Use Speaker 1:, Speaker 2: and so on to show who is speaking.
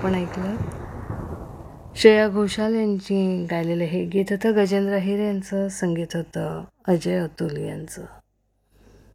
Speaker 1: आपण ऐकलं. श्रेया घोषाल यांची गायलेलं हे गीत होतं. गजेंद्र अहिर यांचं संगीत होतं अजय अतुल यांचं.